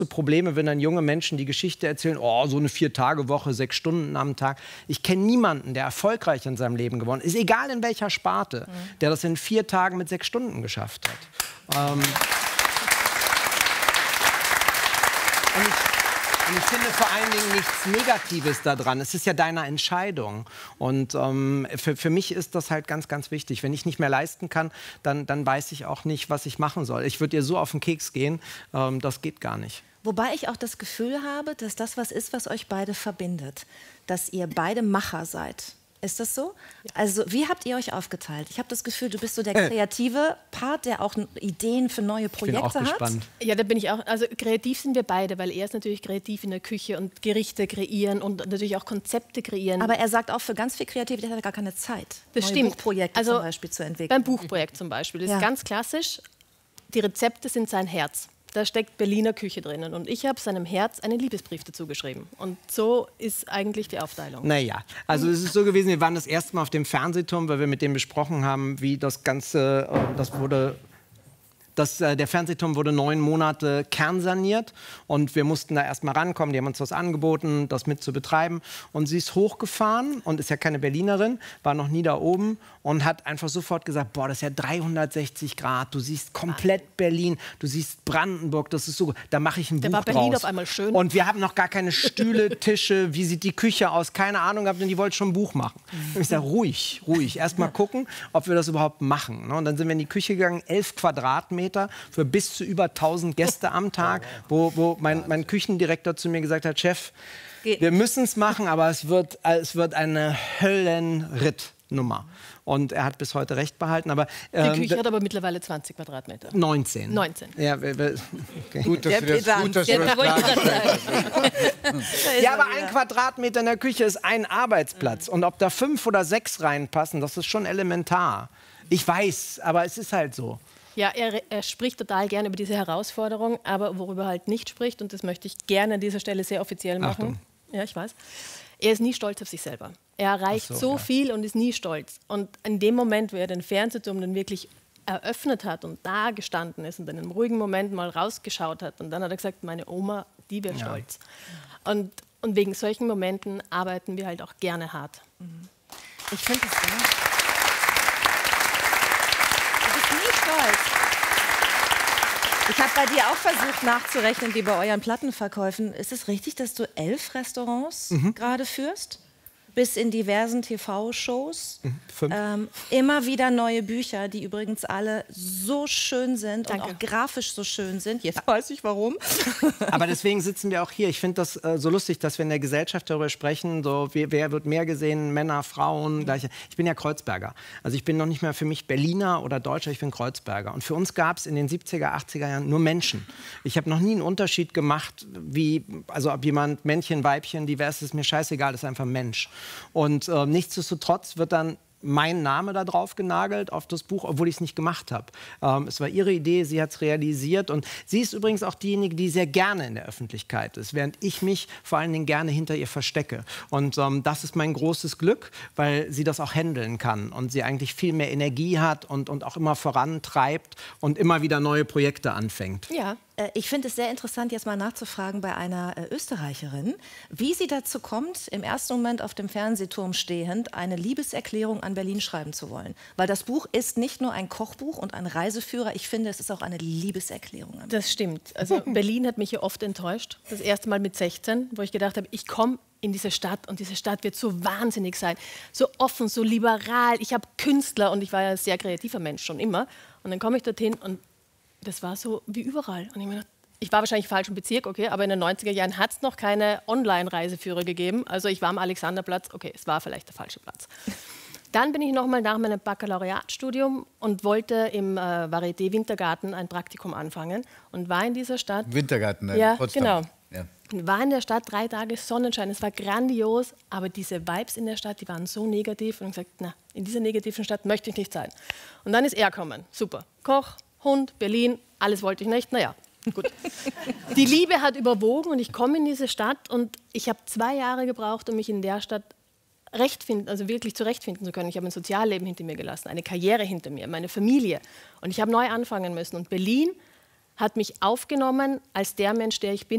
Probleme, wenn dann junge Menschen die Geschichte erzählen, oh, so eine 4-Tage-Woche, 6 Stunden am Tag. Ich kenne niemanden, der erfolgreich in seinem Leben geworden ist, egal in welcher Sparte, der das in 4 Tagen mit 6 Stunden geschafft hat. Und ich finde vor allen Dingen nichts Negatives daran. Es ist ja deine Entscheidung. Und für mich ist das halt ganz, ganz wichtig. Wenn ich nicht mehr leisten kann, dann weiß ich auch nicht, was ich machen soll. Ich würde dir so auf den Keks gehen, das geht gar nicht. Wobei ich auch das Gefühl habe, dass das was ist, was euch beide verbindet. Dass ihr beide Macher seid. Ist das so? Ja. Also wie habt ihr euch aufgeteilt? Ich habe das Gefühl, du bist so der kreative Part, der auch Ideen für neue Projekte hat. Ich bin auch gespannt. Ja, da bin ich auch. Also kreativ sind wir beide, weil er ist natürlich kreativ in der Küche und Gerichte kreieren und natürlich auch Konzepte kreieren. Aber er sagt auch, für ganz viel Kreativität hat er gar keine Zeit. Das neue stimmt. Buchprojekte zum Beispiel zu entwickeln. Beim Buchprojekt zum Beispiel. Das ist ganz klassisch. Die Rezepte sind sein Herz. Da steckt Berliner Küche drinnen. Und ich habe seinem Herz einen Liebesbrief dazu geschrieben. Und so ist eigentlich die Aufteilung. Naja, also es ist so gewesen, wir waren das erste Mal auf dem Fernsehturm, weil wir mit dem besprochen haben, wie das Ganze, der Fernsehturm wurde 9 Monate kernsaniert und wir mussten da erst mal rankommen. Die haben uns das angeboten, das mit zu betreiben. Und sie ist hochgefahren und ist ja keine Berlinerin, war noch nie da oben und hat einfach sofort gesagt, boah, das ist ja 360 Grad, du siehst komplett Berlin, du siehst Brandenburg, das ist so, da mache ich ein Buch draus. Da war Berlin auf einmal schön. Und wir haben noch gar keine Stühle, Tische, wie sieht die Küche aus, keine Ahnung gehabt und die wollte schon ein Buch machen. Und ich sage, ruhig, erst mal gucken, ob wir das überhaupt machen. Und dann sind wir in die Küche gegangen, 11 Quadratmeter für bis zu über 1000 Gäste am Tag, wo mein Küchendirektor zu mir gesagt hat, Chef, wir müssen es machen, aber es wird eine Höllenrittnummer. Und er hat bis heute recht behalten. Aber, die Küche hat aber mittlerweile 20 Quadratmeter. 19. 19. Ja, okay. Gut, dass du das Ja, aber 1 Quadratmeter in der Küche ist ein Arbeitsplatz. Und ob da 5 oder 6 reinpassen, das ist schon elementar. Ich weiß, aber es ist halt so. Ja, er spricht total gerne über diese Herausforderung, aber worüber er halt nicht spricht, und das möchte ich gerne an dieser Stelle sehr offiziell machen. Achtung. Ja, ich weiß. Er ist nie stolz auf sich selber. Er erreicht so viel und ist nie stolz. Und in dem Moment, wo er den Fernsehturm dann wirklich eröffnet hat und da gestanden ist und in einem ruhigen Moment mal rausgeschaut hat, und dann hat er gesagt, meine Oma, die wäre stolz. Und wegen solchen Momenten arbeiten wir halt auch gerne hart. Ich finde es so. Nie stolz. Ich habe bei dir auch versucht nachzurechnen, wie bei euren Plattenverkäufen. Ist es richtig, dass du 11 Restaurants gerade führst? Bis in diversen TV-Shows. 5. Immer wieder neue Bücher, die übrigens alle so schön sind. Danke. Und auch grafisch so schön sind. Jetzt weiß ich warum. Aber deswegen sitzen wir auch hier. Ich finde das so lustig, dass wir in der Gesellschaft darüber sprechen, so, wer wird mehr gesehen, Männer, Frauen, gleiche. Ich bin ja Kreuzberger. Also ich bin noch nicht mehr für mich Berliner oder Deutscher, ich bin Kreuzberger. Und für uns gab es in den 70er, 80er Jahren nur Menschen. Ich habe noch nie einen Unterschied gemacht, also ob jemand Männchen, Weibchen, divers, ist mir scheißegal, das ist einfach ein Mensch. Und nichtsdestotrotz wird dann mein Name da drauf genagelt auf das Buch, obwohl ich es nicht gemacht habe. Es war ihre Idee, sie hat es realisiert. Und sie ist übrigens auch diejenige, die sehr gerne in der Öffentlichkeit ist, während ich mich vor allen Dingen gerne hinter ihr verstecke. Und das ist mein großes Glück, weil sie das auch handeln kann und sie eigentlich viel mehr Energie hat und auch immer vorantreibt und immer wieder neue Projekte anfängt. Ja. Ich finde es sehr interessant, jetzt mal nachzufragen bei einer Österreicherin, wie sie dazu kommt, im ersten Moment auf dem Fernsehturm stehend eine Liebeserklärung an Berlin schreiben zu wollen. Weil das Buch ist nicht nur ein Kochbuch und ein Reiseführer, ich finde, es ist auch eine Liebeserklärung an Berlin. Das stimmt. Also Berlin hat mich ja oft enttäuscht. Das erste Mal mit 16, wo ich gedacht habe, ich komme in diese Stadt und diese Stadt wird so wahnsinnig sein. So offen, so liberal. Ich habe Künstler und ich war ja ein sehr kreativer Mensch schon immer. Und dann komme ich dorthin und das war so wie überall. Und ich war wahrscheinlich falsch im Bezirk, okay, aber in den 90er Jahren hat es noch keine Online-Reiseführer gegeben. Also ich war am Alexanderplatz, okay, es war vielleicht der falsche Platz. Dann bin ich noch mal nach meinem Baccalaureatstudium und wollte im Varieté Wintergarten ein Praktikum anfangen und war in dieser Stadt. Wintergarten, ja, Potsdam. Genau. Ja. War in der Stadt 3 Tage Sonnenschein, es war grandios, aber diese Vibes in der Stadt, die waren so negativ und ich gesagt, na, in dieser negativen Stadt möchte ich nicht sein. Und dann ist er gekommen, super, Koch, Hund, Berlin, alles wollte ich nicht, naja, gut. Die Liebe hat überwogen und ich komme in diese Stadt und ich habe 2 Jahre gebraucht, um mich in der Stadt wirklich zurechtfinden zu können. Ich habe ein Sozialleben hinter mir gelassen, eine Karriere hinter mir, meine Familie und ich habe neu anfangen müssen und Berlin hat mich aufgenommen als der Mensch, der ich bin.